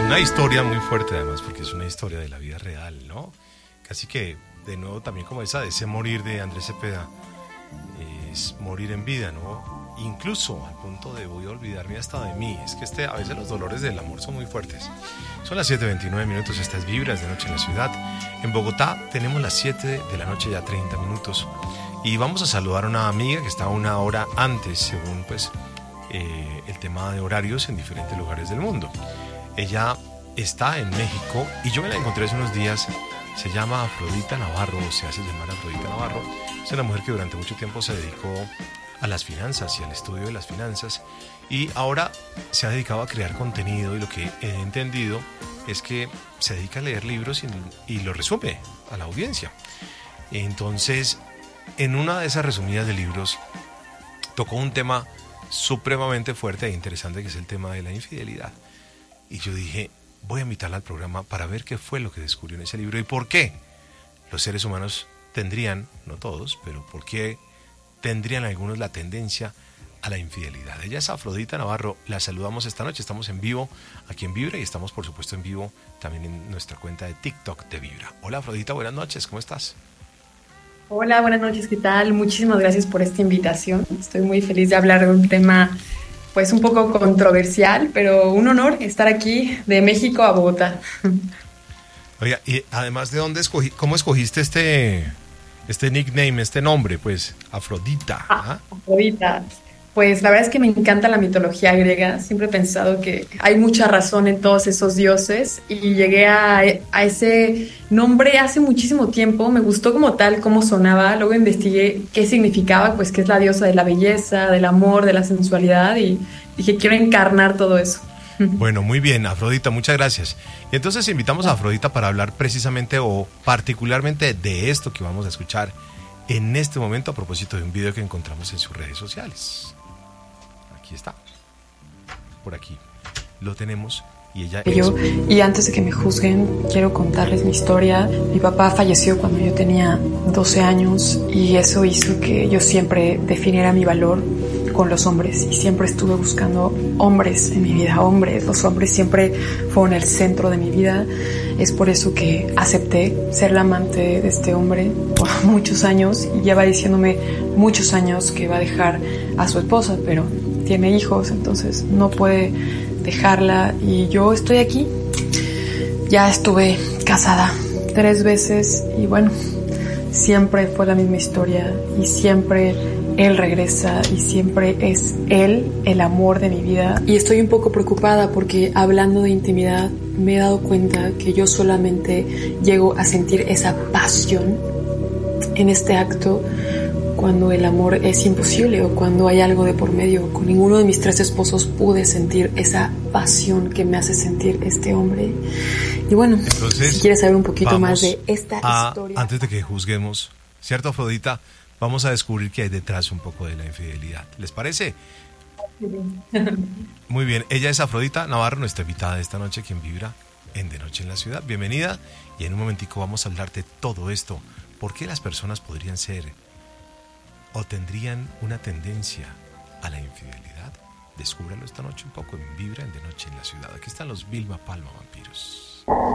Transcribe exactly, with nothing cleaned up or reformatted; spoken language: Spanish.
Una historia muy fuerte además, porque es una historia de la vida real, ¿no? Casi que, de nuevo, también como esa de ese morir de Andrés Cepeda, es morir en vida, ¿no? Incluso al punto de voy a olvidarme hasta de mí. Es que este, a veces los dolores del amor son muy fuertes. Son las siete veintinueve minutos, estas vibras de noche en la ciudad. En Bogotá tenemos las siete de la noche, ya treinta minutos. Y vamos a saludar a una amiga que está una hora antes, según pues eh, el tema de horarios en diferentes lugares del mundo. Ella está en México y yo me la encontré hace unos días. Se llama Afrodita Navarro, o se hace llamar Afrodita Navarro. Es una mujer que durante mucho tiempo se dedicó a las finanzas y al estudio de las finanzas, y ahora se ha dedicado a crear contenido, y lo que he entendido es que se dedica a leer libros y, y lo resume a la audiencia. Entonces, en una de esas resumidas de libros tocó un tema supremamente fuerte e interesante, que es el tema de la infidelidad. Y yo dije, voy a invitarla al programa para ver qué fue lo que descubrió en ese libro y por qué los seres humanos tendrían, no todos, pero por qué tendrían algunos la tendencia a la infidelidad. Ella es Afrodita Navarro, la saludamos esta noche, estamos en vivo aquí en Vibra y estamos por supuesto en vivo también en nuestra cuenta de TikTok de Vibra. Hola Afrodita, buenas noches, ¿cómo estás? Hola, buenas noches, ¿qué tal? Muchísimas gracias por esta invitación. Estoy muy feliz de hablar de un tema pues un poco controversial, pero un honor estar aquí de México a Bogotá. Oiga, y además de dónde escogí, ¿cómo escogiste este, este nickname, este nombre, pues, Afrodita? Ah, Afrodita. Pues la verdad es que me encanta la mitología griega. Siempre he pensado que hay mucha razón en todos esos dioses y llegué a, a ese nombre hace muchísimo tiempo. Me gustó como tal, cómo sonaba. Luego investigué qué significaba, pues que es la diosa de la belleza, del amor, de la sensualidad, y dije, quiero encarnar todo eso. Bueno, muy bien, Afrodita, muchas gracias. Y entonces invitamos a Afrodita para hablar precisamente o particularmente de esto que vamos a escuchar en este momento a propósito de un video que encontramos en sus redes sociales. Aquí está, por aquí lo tenemos y ella es... Yo, y antes de que me juzguen, quiero contarles mi historia. Mi papá falleció cuando yo tenía doce años y eso hizo que yo siempre definiera mi valor con los hombres y siempre estuve buscando hombres en mi vida, hombres. Los hombres siempre fueron el centro de mi vida. Es por eso que acepté ser la amante de este hombre por muchos años y lleva diciéndome muchos años que va a dejar a su esposa, pero tiene hijos, entonces no puede dejarla y yo estoy aquí. Ya estuve casada tres veces y bueno, siempre fue la misma historia y siempre él regresa y siempre es él el amor de mi vida. Y estoy un poco preocupada porque hablando de intimidad me he dado cuenta que yo solamente llego a sentir esa pasión en este acto cuando el amor es imposible o cuando hay algo de por medio. Con ninguno de mis tres esposos pude sentir esa pasión que me hace sentir este hombre. Y bueno, entonces, si quieres saber un poquito más de esta a, historia... Antes de que juzguemos, ¿cierto, Afrodita? Vamos a descubrir qué hay detrás un poco de la infidelidad. ¿Les parece? Muy bien, ella es Afrodita Navarro, nuestra invitada de esta noche, quien vibra en De Noche en la Ciudad. Bienvenida, y en un momentico vamos a hablar de todo esto. ¿Por qué las personas podrían ser o tendrían una tendencia a la infidelidad? Descúbralo esta noche un poco en Vibra en De Noche en la Ciudad. Aquí están los Vilma Palma Vampiros.